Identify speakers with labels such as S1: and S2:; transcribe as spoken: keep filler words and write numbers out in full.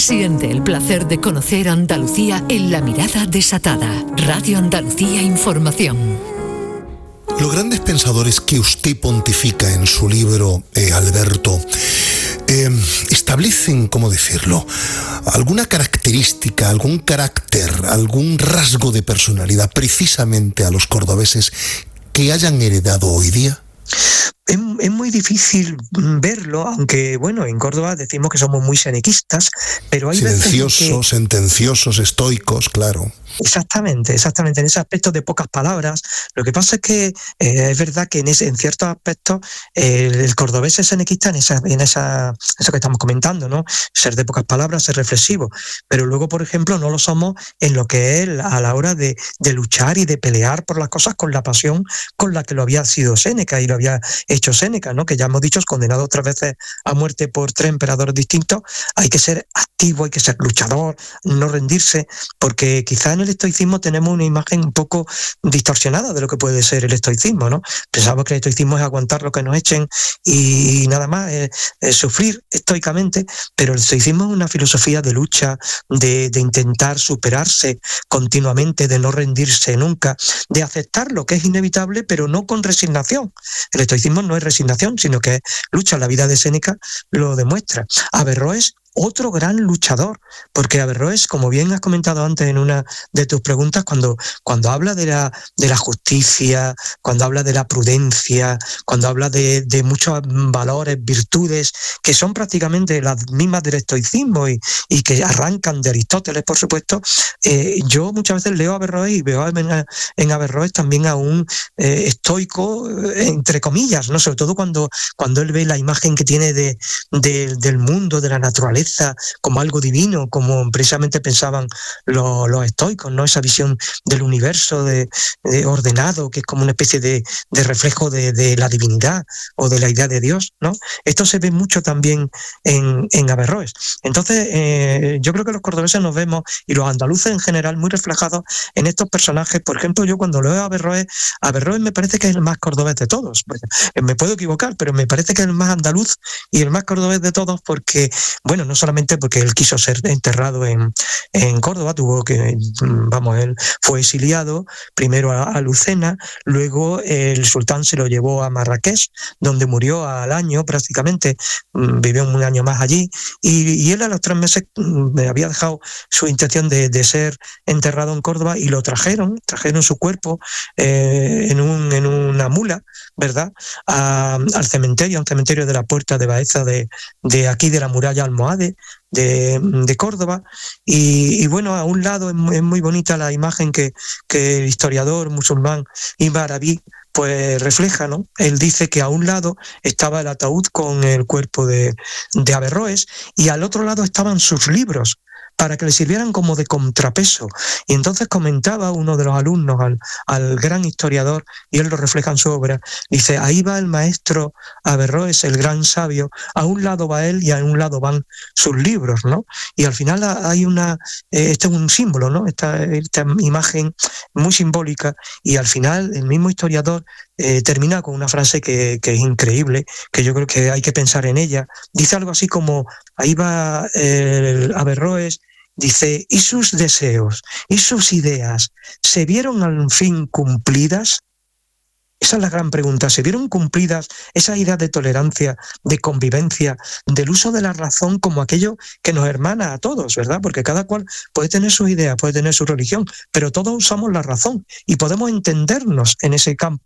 S1: Siente el placer de conocer Andalucía en La Mirada Desatada. Radio Andalucía Información.
S2: Los grandes pensadores que usted pontifica en su libro, eh, Alberto, eh, establecen, ¿cómo decirlo?, alguna característica, algún carácter, algún rasgo de personalidad precisamente a los cordobeses que hayan heredado hoy día.
S3: Es, es muy difícil verlo, aunque, bueno, en Córdoba decimos que somos muy senequistas, pero hay
S2: silenciosos,
S3: veces que...
S2: sentenciosos, estoicos, claro.
S3: Exactamente, exactamente, en ese aspecto de pocas palabras. Lo que pasa es que eh, es verdad que en, ese, en ciertos aspectos eh, el, el cordobés es senequista en, esa, en esa, eso que estamos comentando, ¿no? Ser de pocas palabras, ser reflexivo. Pero luego, por ejemplo, no lo somos en lo que es a la hora de, de luchar y de pelear por las cosas con la pasión con la que lo había sido Séneca y lo había hecho Séneca, ¿no? Que ya hemos dicho, es condenado otras veces a muerte por tres emperadores distintos. Hay que ser activo, hay que ser luchador, no rendirse, porque quizá en el estoicismo tenemos una imagen un poco distorsionada de lo que puede ser el estoicismo, ¿no? Pensamos que el estoicismo es aguantar lo que nos echen y nada más, es, es sufrir estoicamente, pero el estoicismo es una filosofía de lucha, de, de intentar superarse continuamente, de no rendirse nunca, de aceptar lo que es inevitable, pero no con resignación. El estoicismo no es resignación, sino que es lucha. La vida de Séneca lo demuestra. Averroes, otro gran luchador, porque Averroes, como bien has comentado antes en una de tus preguntas, cuando, cuando habla de la, de la justicia, cuando habla de la prudencia, cuando habla de, de muchos valores, virtudes, que son prácticamente las mismas del estoicismo y, y que arrancan de Aristóteles, por supuesto, eh, yo muchas veces leo a Averroes y veo en, en Averroes también a un eh, estoico, entre comillas, ¿no? Sobre todo cuando, cuando él ve la imagen que tiene de, de, del mundo, de la naturaleza, como algo divino, como precisamente pensaban los, los estoicos, ¿no? Esa visión del universo de, de ordenado, que es como una especie de, de reflejo de, de la divinidad o de la idea de Dios, ¿no? Esto se ve mucho también en, en Averroes. Entonces, eh, yo creo que los cordobeses nos vemos, y los andaluces en general, muy reflejados en estos personajes. Por ejemplo, yo cuando leo a Averroes, Averroes me parece que es el más cordobés de todos. Me puedo equivocar, pero me parece que es el más andaluz y el más cordobés de todos porque, bueno, no solamente porque él quiso ser enterrado en, en Córdoba, tuvo que, vamos, él fue exiliado primero a, a Lucena, luego el sultán se lo llevó a Marrakech, donde murió al año prácticamente, vivió un año más allí, y, y él a los tres meses me había dejado su intención de, de ser enterrado en Córdoba y lo trajeron, trajeron su cuerpo eh, en, un, en una mula, ¿verdad?, a, al cementerio, a un cementerio de la Puerta de Baeza de, de aquí de la muralla almohade De, de Córdoba, y, y bueno, a un lado es muy, es muy bonita la imagen que, que el historiador musulmán Ibn Arabi pues refleja, ¿no? Él dice que a un lado estaba el ataúd con el cuerpo de, de Averroes y al otro lado estaban sus libros, para que le sirvieran como de contrapeso. Y entonces comentaba uno de los alumnos al, al gran historiador, y él lo refleja en su obra, dice, ahí va el maestro Averroes, el gran sabio, a un lado va él y a un lado van sus libros, ¿no? Y al final hay una, eh, este es un símbolo, ¿no? Esta, esta imagen muy simbólica, y al final el mismo historiador eh, termina con una frase que, que es increíble, que yo creo que hay que pensar en ella. Dice algo así como, ahí va el Averroes, dice, ¿y sus deseos, y sus ideas, se vieron al fin cumplidas? Esa es la gran pregunta. ¿Se vieron cumplidas esas ideas de tolerancia, de convivencia, del uso de la razón como aquello que nos hermana a todos, ¿verdad? Porque cada cual puede tener sus ideas, puede tener su religión, pero todos usamos la razón y podemos entendernos en ese campo